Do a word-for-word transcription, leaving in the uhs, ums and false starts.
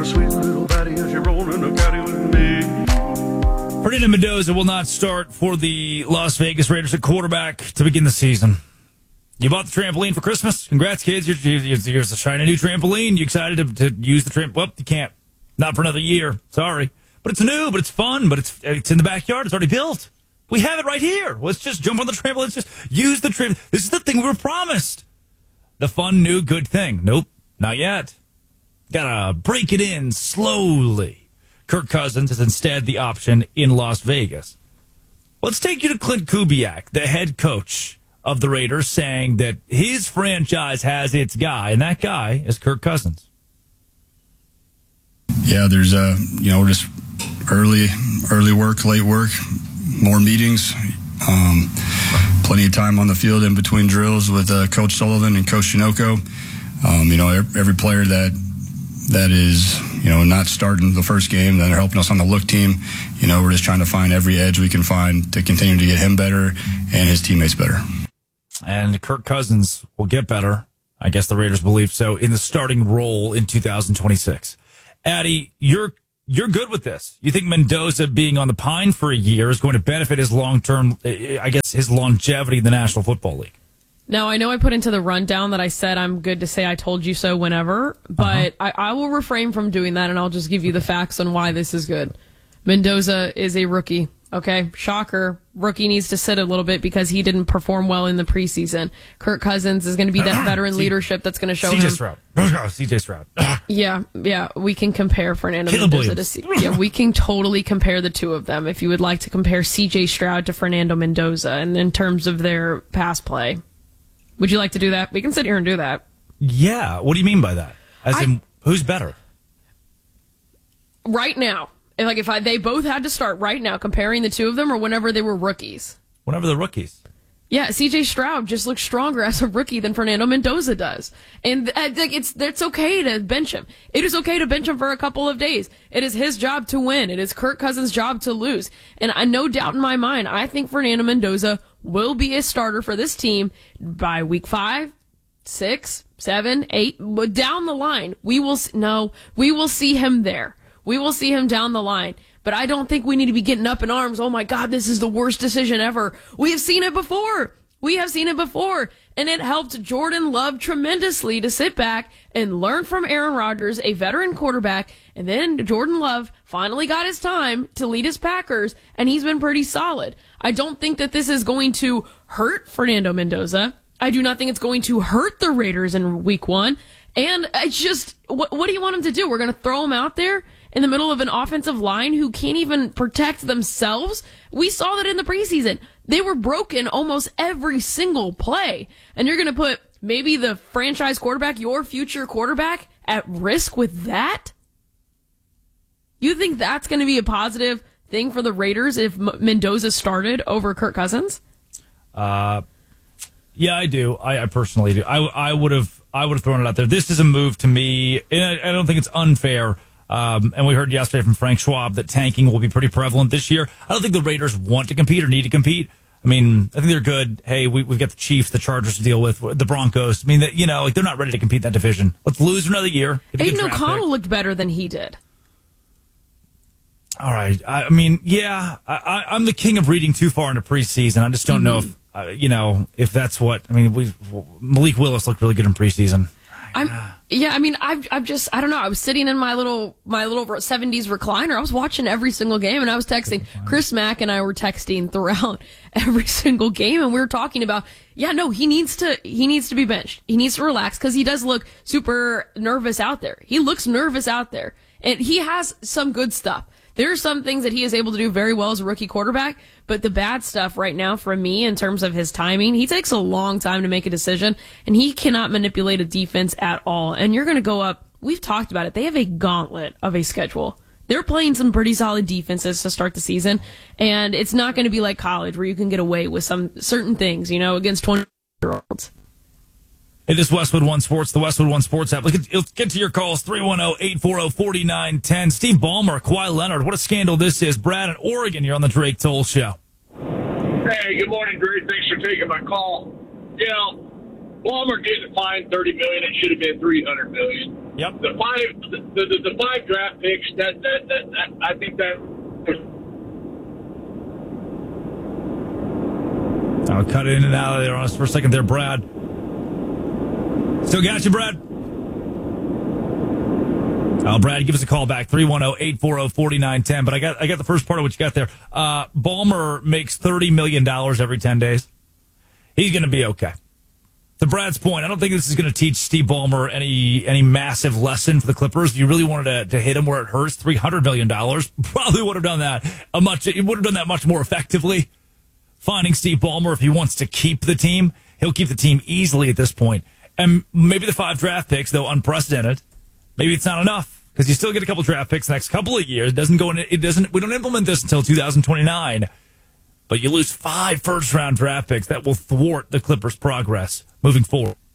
sweet little baddie as you're rolling a caddy with me. Fernando Mendoza will not start for the Las Vegas Raiders at quarterback to begin the season. You bought the trampoline for Christmas? Congrats, kids. Here's a shiny new trampoline. You excited to, to use the trampoline? Well, you can't. Not for another year. Sorry. But it's new, but it's fun, but it's it's in the backyard. It's already built. We have it right here. Let's just jump on the trampoline. Let's just use the trampoline. This is the thing we were promised. The fun, new, good thing. Nope, not yet. Gotta break it in slowly. Kirk Cousins is instead the option in Las Vegas. Let's take you to Clint Kubiak, the head coach of the Raiders, saying that his franchise has its guy, and that guy is Kirk Cousins. Yeah, there's, uh, you know, just early, early work, late work, more meetings, um, plenty of time on the field in between drills with uh, Coach Sullivan and Coach Shinoco. Um, you know, every player that that is, you know, not starting the first game, that are helping us on the look team, you know, we're just trying to find every edge we can find to continue to get him better and his teammates better. And Kirk Cousins will get better, I guess the Raiders believe so, in the starting role in two thousand twenty-six. Addy, you're you're good with this. You think Mendoza being on the pine for a year is going to benefit his long-term, I guess, his longevity in the National Football League? Now, I know I put into the rundown that I said I'm good to say I told you so whenever, but uh-huh. I, I will refrain from doing that, and I'll just give you the facts on why this is good. Mendoza is a rookie. Okay, shocker. Rookie needs to sit a little bit because he didn't perform well in the preseason. Kirk Cousins is going to be that veteran C- leadership that's going to show C J him. Stroud. C J Stroud. yeah, yeah. We can compare Fernando Caleb Mendoza Williams. to C- Yeah, we can totally compare the two of them if you would like to compare C J Stroud to Fernando Mendoza and in terms of their pass play. Would you like to do that? We can sit here and do that. Yeah. What do you mean by that? As I, in, who's better? Right now. Like if I, they both had to start right now, comparing the two of them, or whenever they were rookies. Whenever the rookies. Yeah, C J Stroud just looks stronger as a rookie than Fernando Mendoza does, and uh, it's it's okay to bench him. It is okay to bench him for a couple of days. It is his job to win. It is Kirk Cousins' job to lose, and I no doubt in my mind, I think Fernando Mendoza will be a starter for this team by week five, six, seven, eight, down the line. We will no, we will see him there. We will see him down the line. But I don't think we need to be getting up in arms. Oh, my God, this is the worst decision ever. We have seen it before. We have seen it before. And it helped Jordan Love tremendously to sit back and learn from Aaron Rodgers, a veteran quarterback. And then Jordan Love finally got his time to lead his Packers, and he's been pretty solid. I don't think that this is going to hurt Fernando Mendoza. I do not think it's going to hurt the Raiders in week one. And it's just, what, what do you want him to do? We're going to throw him out there in the middle of an offensive line who can't even protect themselves? We saw that in the preseason. They were broken almost every single play. And you're going to put maybe the franchise quarterback, your future quarterback, at risk with that? You think that's going to be a positive thing for the Raiders if M- Mendoza started over Kirk Cousins? Uh, yeah, I do. I, I personally do. I, I would have I would have thrown it out there. This is a move to me, and I, I don't think it's unfair. Um, and we heard yesterday from Frank Schwab that tanking will be pretty prevalent this year. I don't think the Raiders want to compete or need to compete. I mean, I think they're good. Hey, we, we've got the Chiefs, the Chargers to deal with, the Broncos. I mean, that, you know, like they're not ready to compete in that division. Let's lose another year. Aiden O'Connell looked better than he did. All right. I, I mean, yeah, I, I, I'm the king of reading too far into preseason. I just don't mm-hmm. know if, uh, you know, if that's what, I mean, we Malik Willis looked really good in preseason. I'm, yeah, I mean, I've, I've just, I don't know. I was sitting in my little, my little seventies recliner. I was watching every single game, and I was texting. Chris Mack and I were texting throughout every single game, and we were talking about, yeah, no, he needs to, he needs to be benched. He needs to relax because he does look super nervous out there. He looks nervous out there, and he has some good stuff. There are some things that he is able to do very well as a rookie quarterback, but the bad stuff right now for me in terms of his timing, he takes a long time to make a decision, and he cannot manipulate a defense at all. And you're going to go up, we've talked about it, they have a gauntlet of a schedule. They're playing some pretty solid defenses to start the season, and it's not going to be like college where you can get away with some certain things, you know, against twenty-year-olds. It is Westwood One Sports, the Westwood One Sports app. Let's get, let's get to your calls, three one zero, eight four zero, four nine one zero. Steve Ballmer, Kawhi Leonard, what a scandal this is. Brad in Oregon, you're on the Drake Toll Show. Hey, good morning, Drake. Thanks for taking my call. You know, Ballmer getting fined thirty million dollars. It should have been three hundred million dollars. Yep. The five, the, the, the five draft picks. That that, that that I think that. I'll cut in and out of there on us for a second there, Brad. Still got you, Brad. Oh, Brad, give us a call back, three one zero, eight four zero, four nine one zero. But I got I got the first part of what you got there. Uh, Ballmer makes thirty million dollars every ten days. He's going to be okay. To Brad's point, I don't think this is going to teach Steve Ballmer any any massive lesson for the Clippers. If you really wanted to, to hit him where it hurts, three hundred million dollars, probably would have done that a much. It would have done that much more effectively. Finding Steve Ballmer, if he wants to keep the team, he'll keep the team easily at this point. And maybe the five draft picks, though unprecedented, maybe it's not enough because you still get a couple draft picks the next couple of years. It doesn't go in. It doesn't. We don't implement this until two thousand twenty-nine. But you lose five first round draft picks that will thwart the Clippers' progress moving forward.